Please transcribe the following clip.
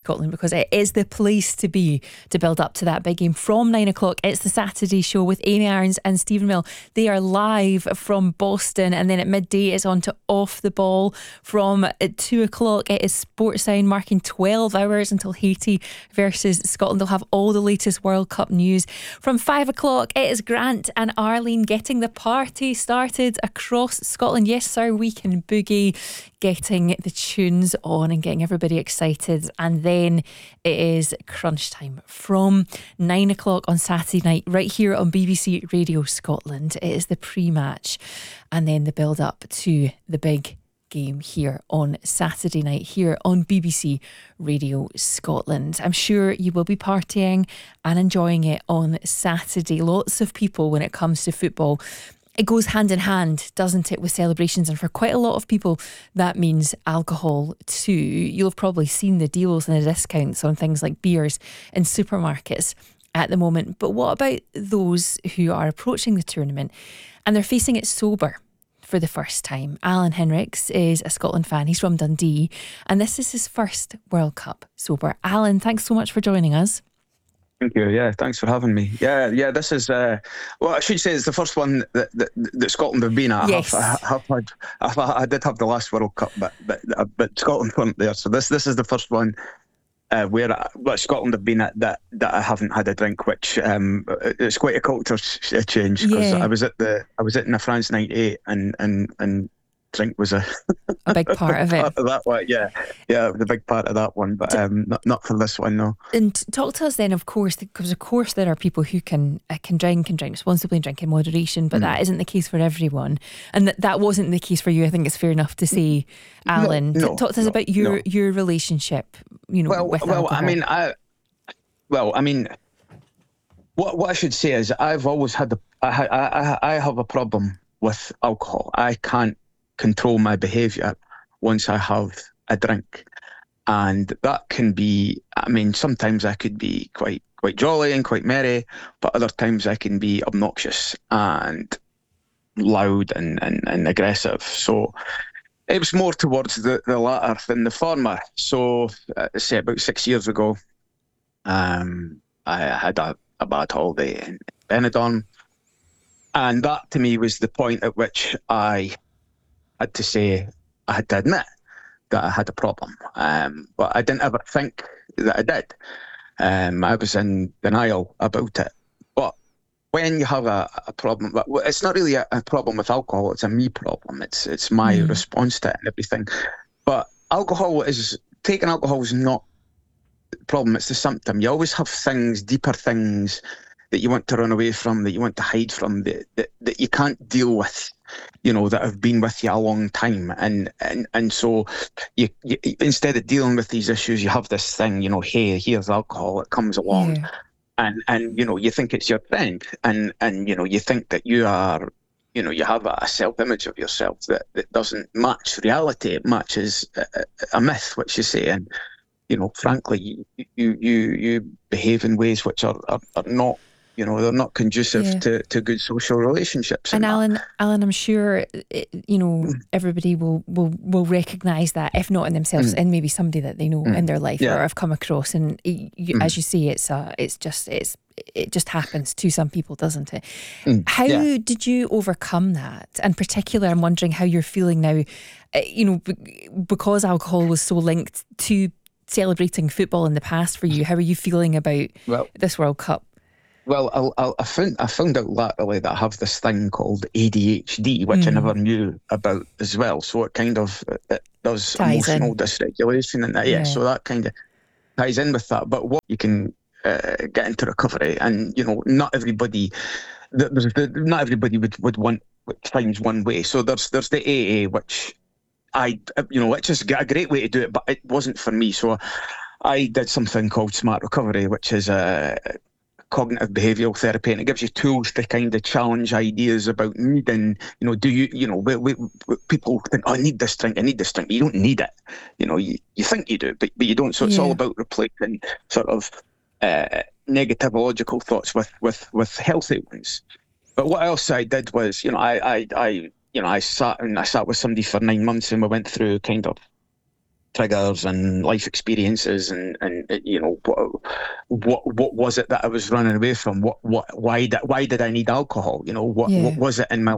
Scotland, because it is the place to be to build up to that big game. From 9 o'clock, it's the Saturday show with Amy Irons and Stephen Mill. They are live from Boston, and then at midday it's on to Off the Ball. From 2 o'clock, it is Sportsound, marking 12 hours until Haiti versus Scotland. They'll have all the latest World Cup news. From 5 o'clock, it is Grant and Arlene getting the party started across Scotland. Yes, sir, we can boogie, getting the tunes on and getting everybody excited. And then it is crunch time from 9 o'clock on Saturday night, right here on BBC Radio Scotland. It is the pre-match and then the build-up to the big game here on Saturday night here on BBC Radio Scotland. I'm sure you will be partying and enjoying it on Saturday. Lots of people, when it comes to football, it goes hand in hand, doesn't it, with celebrations? And for quite a lot of people, that means alcohol too. You'll have probably seen the deals and the discounts on things like beers in supermarkets at the moment. But what about those who are approaching the tournament and they're facing it sober for the first time? Alan Henricks is a Scotland fan. He's from Dundee, and this is his first World Cup sober. Alan, thanks so much for joining us. Thank you. Yeah, thanks for having me. Yeah. This is well, I should say it's the first one that Scotland have been at. Yes. I did have the last World Cup, but Scotland weren't there. So this is the first one where Scotland have been at that I haven't had a drink, which it's quite a culture change, because I was in France '98 and drink was a big part of it. Part of that one, yeah, the big part of that one, but not for this one, no. And talk to us then, of course, because of course there are people who can drink responsibly and drink in moderation, but that isn't the case for everyone, and that wasn't the case for you. I think it's fair enough to say, Alan. Talk to us about your relationship, with alcohol. What I should say is I've always had I have a problem with alcohol. I can't control my behaviour once I have a drink, and that can be, sometimes I could be quite jolly and quite merry, but other times I can be obnoxious and loud and aggressive. So it was more towards the latter than the former. So say about 6 years ago, I had a bad holiday in Benidorm, and that to me was the point at which I had to admit that I had a problem, but I didn't ever think that I did. I was in denial about it. But when you have a problem, it's not really a problem with alcohol, it's a me problem. It's my response to it and everything. But taking alcohol is not the problem, it's the symptom. You always have deeper things that you want to run away from, that you want to hide from, that you can't deal with, that have been with you a long time. And so you instead of dealing with these issues, you have this thing, hey, here's alcohol, it comes along. Yeah. And you think it's your friend, and you think that you are, you have a self-image of yourself that doesn't match reality. It matches a myth, which you say. And, frankly, you behave in ways which are not, they're not conducive to good social relationships. And Alan, I'm sure, everybody will recognise that, if not in themselves, and maybe somebody that they know in their life or have come across. And as you say, it just happens to some people, doesn't it? How did you overcome that? And particularly, I'm wondering how you're feeling now, because alcohol was so linked to celebrating football in the past for you. How are you feeling about this World Cup? Well, I found out latterly that I have this thing called ADHD, which I never knew about as well. So it kind of it does emotional dysregulation, and so that kind of ties in with that. But what you can get into recovery, and not everybody would want finds one way. So there's the AA, which which is a great way to do it, but it wasn't for me. So I did something called Smart Recovery, which is a cognitive behavioural therapy, and it gives you tools to kind of challenge ideas about needing, people think, I need this drink, but you don't need it. You think you do, but you don't. So it's all about replacing sort of negative logical thoughts with healthy ones. But what else I did was, I sat with somebody for 9 months, and we went through kind of triggers and life experiences, and what was it that I was running away from? Why did I need alcohol? What was it in my